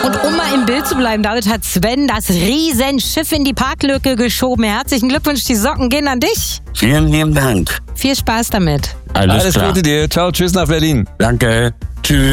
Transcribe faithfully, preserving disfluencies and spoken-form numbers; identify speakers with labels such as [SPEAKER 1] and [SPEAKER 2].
[SPEAKER 1] Und um mal im Bild zu bleiben, damit hat Sven das Riesenschiff in die Parklücke geschoben. Herzlichen Glückwunsch, die Socken gehen an dich.
[SPEAKER 2] Vielen lieben Dank.
[SPEAKER 1] Viel Spaß damit.
[SPEAKER 2] Alles,
[SPEAKER 3] Alles
[SPEAKER 2] klar.
[SPEAKER 3] Gute dir. Ciao, tschüss nach Berlin.
[SPEAKER 2] Danke. Tschüss.